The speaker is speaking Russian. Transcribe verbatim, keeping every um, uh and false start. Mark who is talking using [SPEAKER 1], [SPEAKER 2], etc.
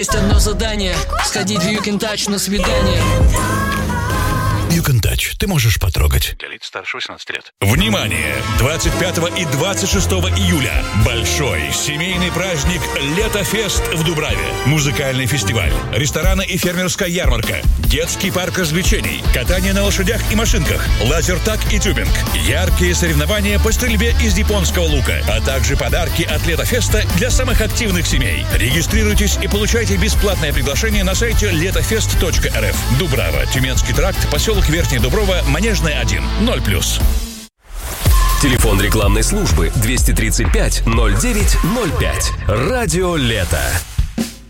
[SPEAKER 1] Есть одно задание – сходить в You Can Touch на свидание.
[SPEAKER 2] You Can Touch. Ты можешь потрогать.
[SPEAKER 3] Для лиц старше восемнадцати лет.
[SPEAKER 4] Внимание! двадцать пятого и двадцать шестого июля. Большой семейный праздник «Летофест» в Дубраве. Музыкальный фестиваль, рестораны и фермерская ярмарка, детский парк развлечений, катание на лошадях и машинках, лазертаг и тюбинг, яркие соревнования по стрельбе из японского лука, а также подарки от «Летофеста» для самых активных семей. Регистрируйтесь и получайте бесплатное приглашение на сайте летофест точка эр эф. Дубрава, Тюменский тракт, поселок Верхняя Дуброва, Манежная один, ноль плюс.
[SPEAKER 5] Телефон рекламной службы двести тридцать пять ноль девять ноль пять. Радио «Лето».